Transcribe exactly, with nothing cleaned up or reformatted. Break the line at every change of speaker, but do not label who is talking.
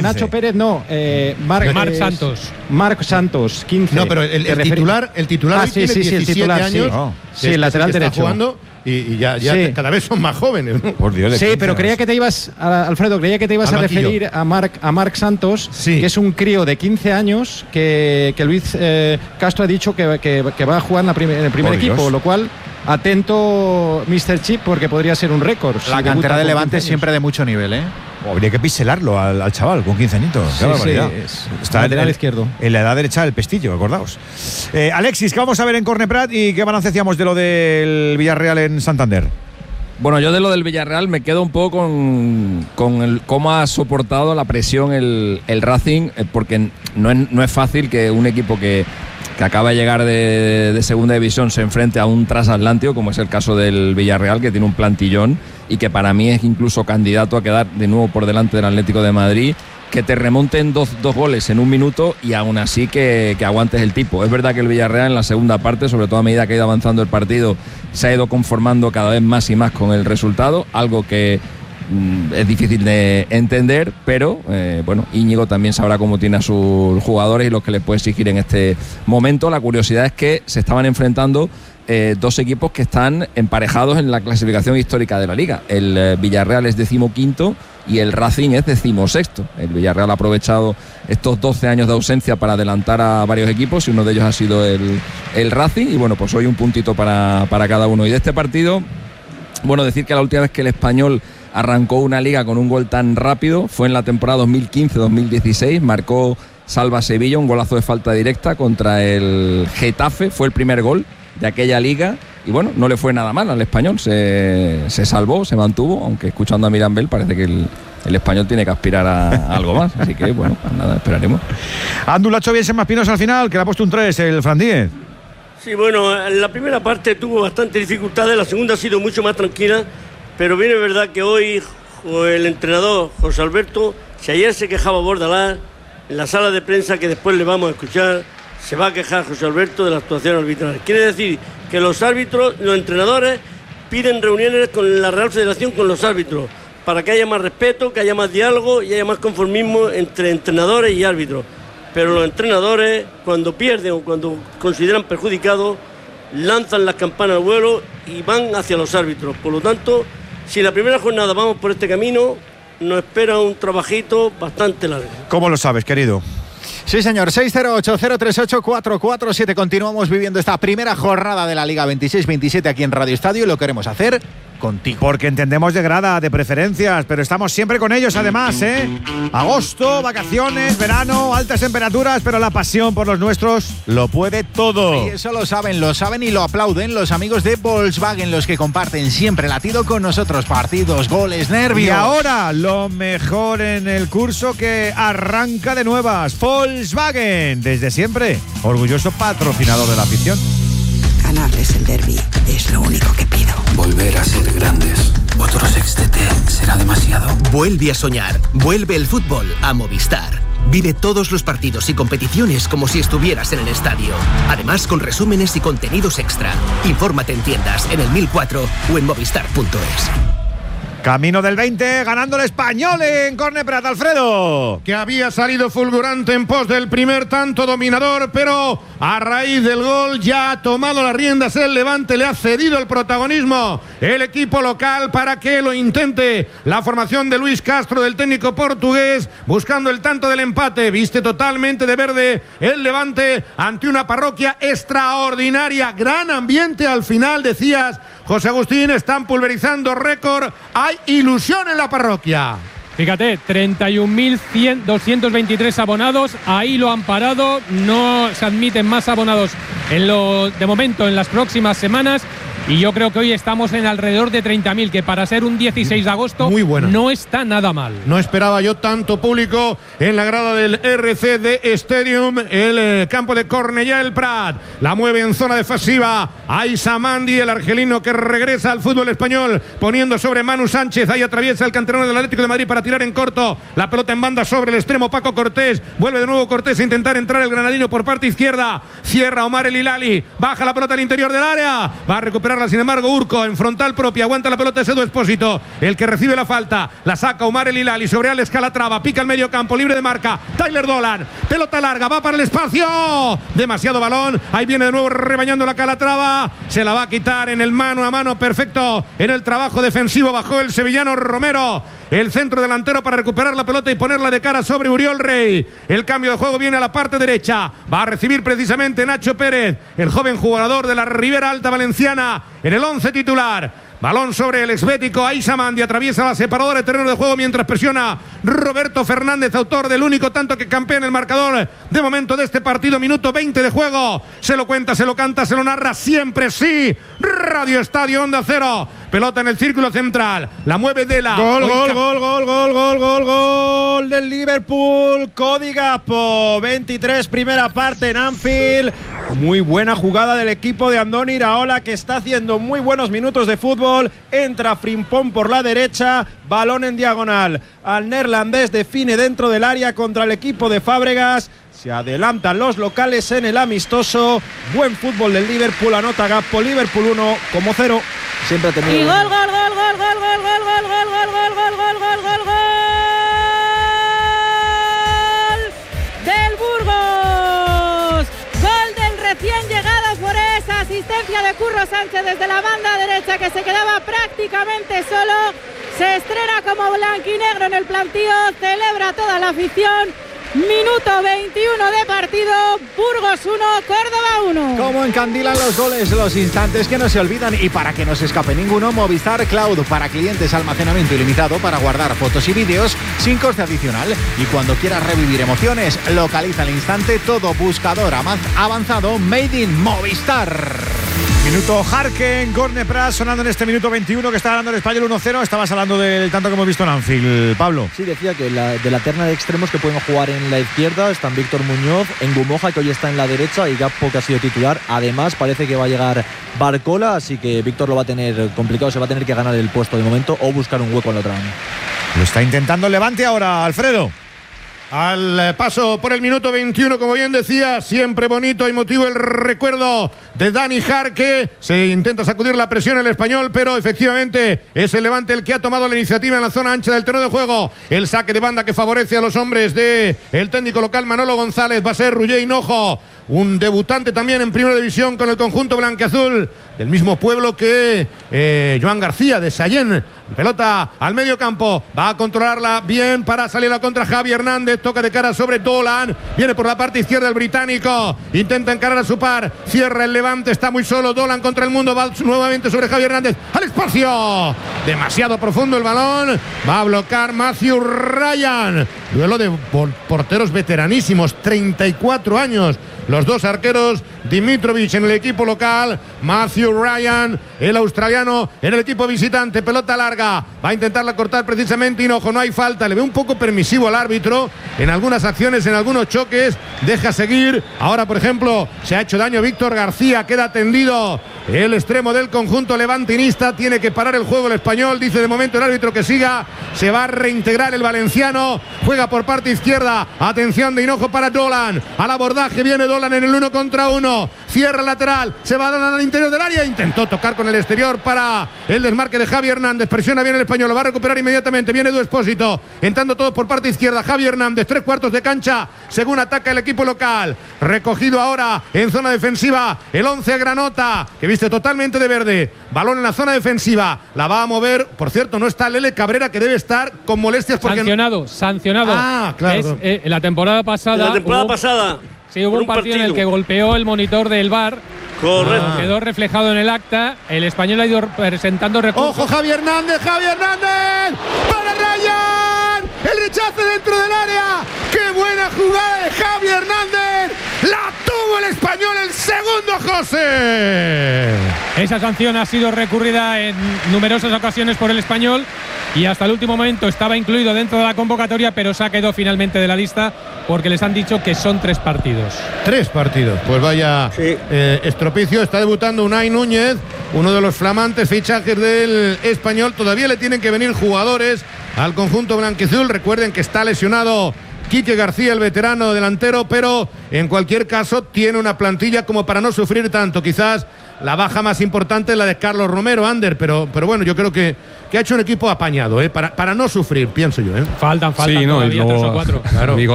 Nacho Pérez no, eh, Marc,
Marc
eh,
Santos.
Marc Santos, quince.
No, pero el, el titular, el titular
ah,
hoy
sí,
tiene
sí, sí, el
diecisiete
titular,
años.
sí,
No,
sí, el lateral
que
derecho.
Está jugando y, y ya, ya
Sí.
cada vez son más jóvenes, ¿no?
Por Dios, de
Sí,
quince
pero
años.
creía que te ibas, a, Alfredo, creía que te ibas
Al
a
banquillo.
referir a Marc a Marc Santos,
Sí.
que es un crío de quince años que, que Luis eh, Castro ha dicho que, que, que va a jugar en, la prim- en el primer
Por
equipo,
Dios.
lo cual atento míster Chip porque podría ser un récord.
La
si
cantera
debuta
de
con
Levante
quince años.
siempre de mucho nivel, ¿eh?
Oh, habría que piselarlo al, al chaval con quince añitos.
Sí,
Qué barbaridad.
sí, es
Está
lateral
en,
izquierdo.
en la edad derecha del pestillo, acordaos. Eh, Alexis, ¿qué vamos a ver en Corneprat y qué balance hacíamos de lo del Villarreal en Santander?
Bueno, yo de lo del Villarreal me quedo un poco con, con el, cómo ha soportado la presión el, el Racing, eh, porque no es, no es fácil que un equipo que, que acaba de llegar de, de segunda división se enfrente a un transatlántico, como es el caso del Villarreal, que tiene un plantillón y que para mí es incluso candidato a quedar de nuevo por delante del Atlético de Madrid, que te remonten dos, dos goles en un minuto y aún así que, que aguantes el tipo. Es verdad que el Villarreal en la segunda parte, sobre todo a medida que ha ido avanzando el partido, se ha ido conformando cada vez más y más con el resultado, algo que mm, es difícil de entender, pero eh, bueno, Íñigo también sabrá cómo tiene a sus jugadores y lo que les puede exigir en este momento. La curiosidad es que se estaban enfrentando Eh, dos equipos que están emparejados en la clasificación histórica de la Liga. El eh, Villarreal es decimoquinto y el Racing es decimosexto. El Villarreal ha aprovechado estos doce años de ausencia para adelantar a varios equipos y uno de ellos ha sido el, el Racing. Y bueno, pues hoy un puntito para, para cada uno. Y de este partido, bueno, decir que la última vez que el Español arrancó una liga con un gol tan rápido fue en la temporada dos mil quince dos mil dieciséis. Marcó Salva Sevilla, un golazo de falta directa contra el Getafe. Fue el primer gol de aquella liga y bueno, no le fue nada mal al Español, se, se salvó, se mantuvo, aunque escuchando a Mirambel parece que el, el Español tiene que aspirar a, a algo más, así que bueno, pues nada, esperaremos.
Andu la ha hecho bien Sema Espinosa al final, que le ha puesto un tres el Fran Díez.
Sí, bueno, en la primera parte tuvo bastante dificultades, la segunda ha sido mucho más tranquila, pero bien es verdad que hoy el entrenador José Alberto, si ayer se quejaba Bordalás en la sala de prensa que después le vamos a escuchar, se va a quejar José Alberto de la actuación arbitral. Quiere decir que los árbitros, los entrenadores, piden reuniones con la Real Federación, con los árbitros, para que haya más respeto, que haya más diálogo y haya más conformismo entre entrenadores y árbitros. Pero los entrenadores, cuando pierden o cuando consideran perjudicados, lanzan las campanas al vuelo y van hacia los árbitros. Por lo tanto, si la primera jornada vamos por este camino, nos espera un trabajito bastante largo.
¿Cómo lo sabes, querido?
Sí, señor. seis cero ocho, cero tres ocho, cuatro cuatro siete. Continuamos viviendo esta primera jornada de la Liga veintiséis veintisiete aquí en Radio Estadio y lo queremos hacer contigo.
Porque entendemos de grada, de preferencias, pero estamos siempre con ellos además, ¿eh? Agosto, vacaciones, verano, altas temperaturas, pero la pasión por los nuestros lo puede todo.
Y eso lo saben, lo saben y lo aplauden los amigos de Volkswagen, los que comparten siempre latido con nosotros. Partidos, goles, nervios.
Y ahora, lo mejor en el curso que arranca de nuevas. Volkswagen, desde siempre, orgulloso patrocinador de la afición.
Ganarles el derbi es lo único que pido.
Volver a ser grandes. Otro sextete será demasiado.
Vuelve a soñar. Vuelve el fútbol a Movistar. Vive todos los partidos y competiciones como si estuvieras en el estadio. Además, con resúmenes y contenidos extra. Infórmate en tiendas, en el mil cuatro o en movistar punto es.
Camino del veinte, ganando el Español en Corneprat, Alfredo.
Que había salido fulgurante en pos del primer tanto dominador, pero a raíz del gol ya ha tomado las riendas el Levante, le ha cedido el protagonismo el equipo local para que lo intente. La formación de Luis Castro, del técnico portugués, buscando el tanto del empate. Viste totalmente de verde el Levante ante una parroquia extraordinaria. Gran ambiente al final, decías, José Agustín, están pulverizando récord. Hay ilusión en la parroquia.
Fíjate, treinta y un mil doscientos veintitrés abonados, ahí lo han parado, no se admiten más abonados en lo, de momento en las próximas semanas. Y yo creo que hoy estamos en alrededor de treinta mil, que para ser un dieciséis de agosto
muy bueno,
no está nada mal.
No esperaba yo tanto público en la grada del R C D Stadium, el eh, campo de Cornellà el Prat. La mueve en zona defensiva Aissa Mandi, el argelino que regresa al fútbol español, poniendo sobre Manu Sánchez. Ahí atraviesa el canterano del Atlético de Madrid para tirar en corto. La pelota en banda sobre el extremo Paco Cortés. Vuelve de nuevo Cortés a intentar entrar el granadino por parte izquierda. Cierra Omar El Hilali. Baja la pelota al interior del área. Va a recuperar recuperarla, sin embargo, Urco en frontal propia, aguanta la pelota Edu Expósito, el que recibe la falta, la saca Omar El Hilali sobre Alex Calatrava, pica el medio campo, libre de marca, Tyler Dolan, pelota larga, va para el espacio, demasiado balón, ahí viene de nuevo rebañando la Calatrava, se la va a quitar en el mano a mano, perfecto, en el trabajo defensivo, bajó el sevillano Romero, el centro delantero para recuperar la pelota y ponerla de cara sobre Uriol Rey. El cambio de juego viene a la parte derecha. Va a recibir precisamente Nacho Pérez, el joven jugador de la Ribera Alta Valenciana, en el once titular. Balón sobre el exbético Aisha Mandi, atraviesa la separadora de terreno de juego mientras presiona Roberto Fernández, autor del único tanto que campea en el marcador de momento de este partido. Minuto veinte de juego. Se lo cuenta, se lo canta, se lo narra siempre, sí. Radio Estadio Onda Cero. Pelota en el círculo central. La mueve Dela.
Gol, gol, gol, gol, gol, gol, gol, gol del Liverpool. Cody Gakpo. veintitrés, primera parte en Anfield. Muy buena jugada del equipo de Andoni Iraola, que está haciendo muy buenos minutos de fútbol. Entra Frimpong por la derecha. Balón en diagonal. Al neerlandés define dentro del área contra el equipo de Fábregas. Se adelantan los locales en el amistoso. Buen fútbol del Liverpool. Anota Gakpo. Liverpool uno como cero.
Siempre ha tenido.
Y gol, gol, gol, gol, gol, gol, gol, gol, gol, gol, gol, gol, gol, gol, gol, gol del Burgos. Gol del recién llegado por esa asistencia de Curro Sánchez desde la banda derecha, que se quedaba prácticamente solo. Se estrena como blanquinegro en el plantío. Celebra toda la afición. Minuto veintiuno de partido, Burgos uno, Córdoba uno.
Como encandilan los goles, los instantes que no se olvidan, y para que no se escape ninguno, Movistar Cloud para clientes, almacenamiento ilimitado para guardar fotos y vídeos sin coste adicional. Y cuando quieras revivir emociones, localiza al instante todo buscador avanzado Made in Movistar.
Minuto Harken, Gorne Pras sonando en este minuto veintiuno, que está ganando el Español uno cero. Estabas hablando del tanto que hemos visto en Anfield, Pablo.
Sí, decía que la, de la terna de extremos que pueden jugar en la izquierda están Víctor Muñoz, Ngumoja, que hoy está en la derecha, y Gakpo, que ha sido titular. Además, parece que va a llegar Barcola, así que Víctor lo va a tener complicado, se va a tener que ganar el puesto de momento o buscar un hueco en la otra banda.
Lo está intentando el Levante ahora, Alfredo.
Al paso por el minuto veintiuno, como bien decía, siempre bonito y emotivo el recuerdo de Dani Jarque. Se intenta sacudir la presión el Español, pero efectivamente es el Levante el que ha tomado la iniciativa en la zona ancha del terreno de juego. El saque de banda que favorece a los hombres de el técnico local Manolo González va a ser Ruller Hinojo, un debutante también en primera división con el conjunto blanquiazul, del mismo pueblo que eh, Joan García de Sallén. Pelota al medio campo, va a controlarla bien para salir a la contra Javi Hernández, toca de cara sobre Dolan, viene por la parte izquierda el británico, intenta encarar a su par, cierra el Levante, está muy solo Dolan contra el mundo, va nuevamente sobre Javi Hernández, al espacio, demasiado profundo el balón, va a bloquear Matthew Ryan. Duelo de porteros veteranísimos, treinta y cuatro años, los dos arqueros, Dimitrovic en el equipo local, Matthew Ryan, el australiano, en el equipo visitante. Pelota larga, va a intentarla cortar precisamente Hinojo, no hay falta, le ve un poco permisivo al árbitro en algunas acciones, en algunos choques, deja seguir. Ahora, por ejemplo, se ha hecho daño Víctor García, queda tendido el extremo del conjunto levantinista, tiene que parar el juego el Español, dice de momento el árbitro que siga, se va a reintegrar el valenciano, juega por parte izquierda, atención de Hinojo para Dolan, al abordaje viene Dolan en el uno contra uno, cierra el lateral, se va Dolan al interior del área, intentó tocar con el exterior para el desmarque de Javi Hernández, presiona bien el Español, lo va a recuperar inmediatamente, viene Edu Expósito, entrando todos por parte izquierda, Javi Hernández, tres cuartos de cancha, según ataca el equipo local, recogido ahora en zona defensiva, el once Granota, que viste totalmente de verde, balón en la zona defensiva, la va a mover, por cierto, no está Lele Cabrera, que debe estar con molestias porque
sancionado,
no...
sancionado.
Ah, claro.
Es, eh, la temporada pasada.
La temporada
hubo,
pasada.
Sí, hubo un, un partido, partido en el que golpeó el monitor del V A R.
Correcto.
Ah. Quedó reflejado en el acta. El Español ha ido presentando recursos.
¡Ojo, Javi Hernández! ¡Javi Hernández! ¡Para Ryan! ¡El rechace dentro del área! ¡Qué buena jugada de Javi Hernández! ¡La tuvo el Español! ¡El segundo, José!
Esa sanción ha sido recurrida en numerosas ocasiones por el Español y hasta el último momento estaba incluido dentro de la convocatoria, pero se ha quedado finalmente de la lista porque les han dicho que son tres partidos.
Tres partidos. Pues vaya sí. eh, estropicio. Está debutando Unai Núñez, uno de los flamantes fichajes del Español. Todavía le tienen que venir jugadores al conjunto blanquiazul. Recuerden que está lesionado Quique García, el veterano delantero, pero en cualquier caso tiene una plantilla como para no sufrir tanto. Quizás la baja más importante es la de Carlos Romero, Ander, pero, pero bueno, yo creo que, que ha hecho un equipo apañado, ¿eh? para, para no sufrir, pienso yo. ¿eh?
Faltan, faltan
sí, no,
todavía
luego,
tres o cuatro.
Claro. Digo,